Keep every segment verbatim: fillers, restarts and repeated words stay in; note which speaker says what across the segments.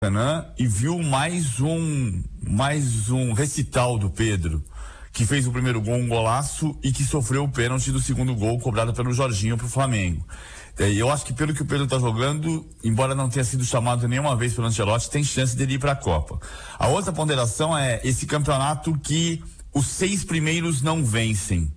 Speaker 1: e viu mais um mais um recital do Pedro, que fez o primeiro gol, um golaço, e que sofreu o pênalti do segundo gol cobrado pelo Jorginho pro Flamengo. Eu acho que pelo que o Pedro tá jogando, embora não tenha sido chamado nenhuma vez pelo Ancelotti, tem chance dele ir pra Copa. A outra ponderação é esse campeonato que os seis primeiros não vencem.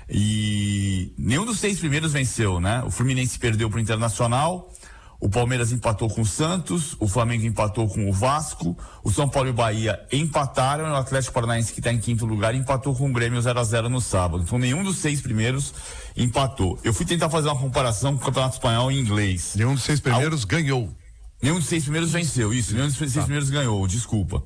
Speaker 1: E nenhum dos seis primeiros venceu, né? O Fluminense perdeu pro Internacional, o Palmeiras empatou com o Santos, o Flamengo empatou com o Vasco, o São Paulo e o Bahia empataram, e o Atlético Paranaense, que está em quinto lugar, empatou com o Grêmio zero a zero no sábado. Então nenhum dos seis primeiros empatou. Eu fui tentar fazer uma comparação com o Campeonato Espanhol em inglês.
Speaker 2: Nenhum dos seis primeiros Al... ganhou.
Speaker 1: Nenhum dos seis primeiros venceu, isso, nenhum dos seis tá. primeiros ganhou, desculpa.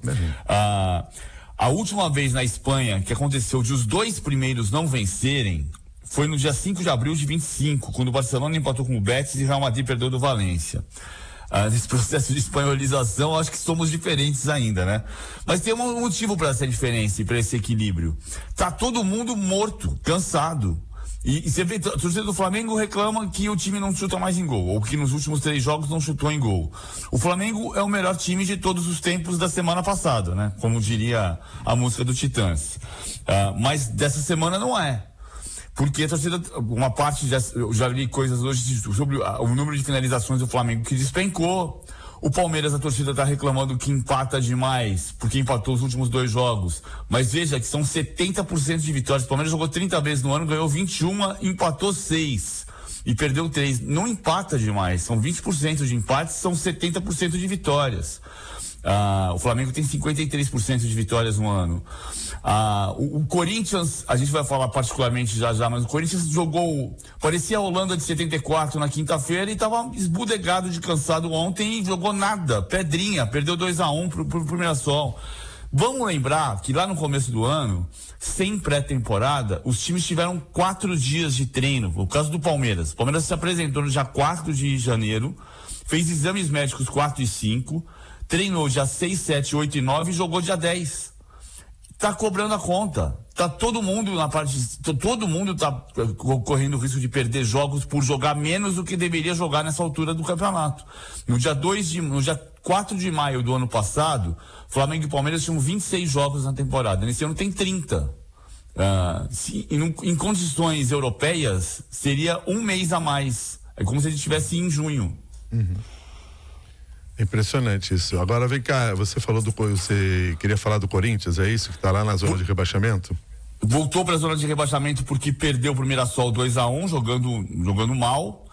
Speaker 1: Ah, a última vez na Espanha que aconteceu de os dois primeiros não vencerem foi no dia cinco de abril de vinte e cinco, quando o Barcelona empatou com o Betis e o Real Madrid perdeu do Valência. Ah, nesse processo de espanholização, acho que somos diferentes ainda, né? Mas tem um motivo para essa diferença e para esse equilíbrio. Tá todo mundo morto, cansado. E, e você vê, a torcida do Flamengo reclama que o time não chuta mais em gol, ou que nos últimos três jogos não chutou em gol. O Flamengo é o melhor time de todos os tempos da semana passada, né? Como diria a música do Titãs. Ah, mas dessa semana não é. Porque a torcida, uma parte, já, eu já li coisas hoje sobre o número de finalizações do Flamengo que despencou. O Palmeiras, a torcida está reclamando que empata demais, porque empatou os últimos dois jogos. Mas veja que são setenta por cento de vitórias. O Palmeiras jogou trinta vezes no ano, ganhou vinte e um, empatou seis e perdeu três. Não empata demais, são vinte por cento de empates, são setenta por cento de vitórias. Ah, o Flamengo tem cinquenta e três por cento de vitórias no ano. Ah, o, o Corinthians, a gente vai falar particularmente já já, mas o Corinthians jogou, parecia a Holanda de setenta e quatro na quinta-feira e estava esbudegado de cansado ontem e jogou nada, pedrinha, perdeu dois a um pro, pro, pro Mirassol. Vamos lembrar que lá no começo do ano, sem pré-temporada, os times tiveram quatro dias de treino. O caso do Palmeiras. O Palmeiras se apresentou no dia quatro de janeiro, fez exames médicos quatro e cinco, treinou dia seis, sete, oito e nove e jogou dia dez. Tá cobrando a conta. Tá todo mundo na parte, todo mundo tá correndo o risco de perder jogos por jogar menos do que deveria jogar nessa altura do campeonato. No dia dois de, no dia quatro de maio do ano passado, Flamengo e Palmeiras tinham vinte e seis jogos na temporada. Nesse ano tem trinta. Uh, se, em, em condições europeias, seria um mês a mais. É como se a gente estivesse em junho.
Speaker 2: Uhum. Impressionante isso. Agora vem cá, você falou do, você queria falar do Corinthians, é isso que está lá na zona de rebaixamento?
Speaker 1: Voltou para a zona de rebaixamento porque perdeu pro Mirassol dois a um, jogando jogando mal,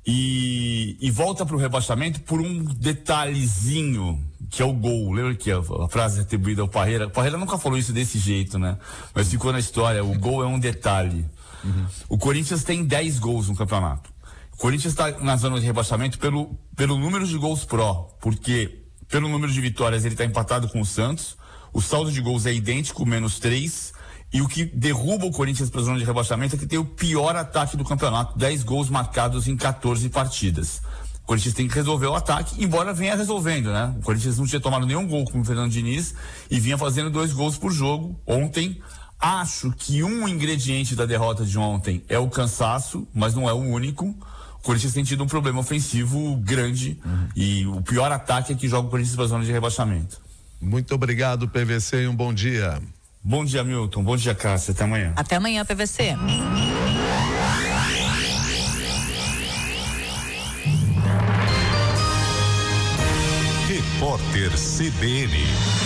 Speaker 1: e, e volta para o rebaixamento por um detalhezinho, que é o gol. Lembra que a, a frase atribuída ao Parreira, o Parreira nunca falou isso desse jeito, né? Mas ficou na história, o gol é um detalhe. Uhum. O Corinthians tem dez gols no campeonato. O Corinthians está na zona de rebaixamento pelo, pelo número de gols pró, porque pelo número de vitórias ele está empatado com o Santos, o saldo de gols é idêntico, menos três, e o que derruba o Corinthians para a zona de rebaixamento é que tem o pior ataque do campeonato, dez gols marcados em quatorze partidas. O Corinthians tem que resolver o ataque, embora venha resolvendo, né? O Corinthians não tinha tomado nenhum gol com o Fernando Diniz e vinha fazendo dois gols por jogo. Ontem, acho que um ingrediente da derrota de ontem é o cansaço, mas não é o único. O Corinthians tem tido um problema ofensivo grande, uhum. E o pior ataque é que joga o Corinthians para a zona de rebaixamento.
Speaker 2: Muito obrigado, P V C, e um bom dia.
Speaker 1: Bom dia, Milton. Bom dia, Cássia. Até amanhã.
Speaker 3: Até amanhã, P V C.
Speaker 4: Repórter C B N.